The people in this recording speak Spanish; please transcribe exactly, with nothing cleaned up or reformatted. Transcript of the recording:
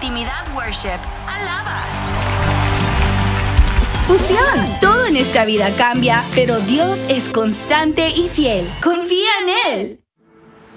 Intimidad Worship. Alaba. Fusión. Todo en esta vida cambia, pero Dios es constante y fiel. Confía en Él.